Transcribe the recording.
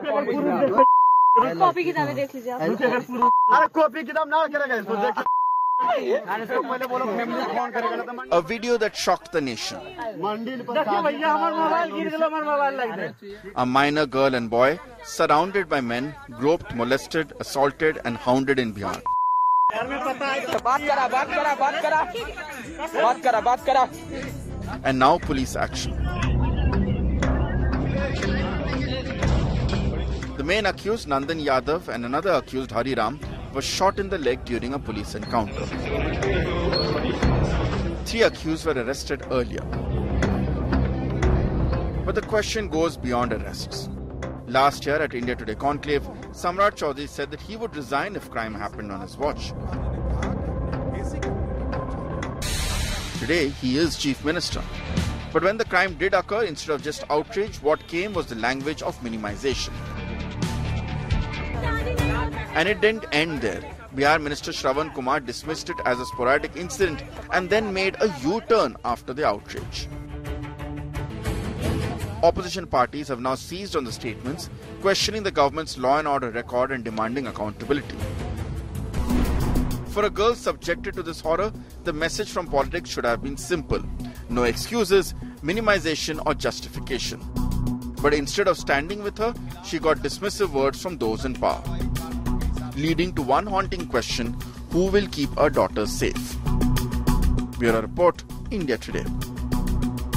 Copy किताबें देख लीजिए। अरे कॉपी किताब ना करेगा इसको देख। A video that shocked the nation. A minor girl and boy surrounded by men, groped, molested, assaulted and hounded in Bihar. And now police action. The main accused, Nandan Yadav, and another accused, Hari Ram, was shot in the leg during a police encounter. 3 accused were arrested earlier. But the question goes beyond arrests. Last year at India Today Conclave, Samrat Chaudhary said that he would resign if crime happened on his watch. Today, he is Chief Minister. But when the crime did occur, instead of just outrage, what came was the language of minimization. And it didn't end there. Bihar Minister Shravan Kumar dismissed it as a sporadic incident and then made a U-turn after the outrage. Opposition parties have now seized on the statements, questioning the government's law and order record and demanding accountability. For a girl subjected to this horror, the message from politics should have been simple. No excuses, minimization or justification. But instead of standing with her, she got dismissive words from those in power, leading to one haunting question: who will keep our daughters safe? Bureau Report, India Today.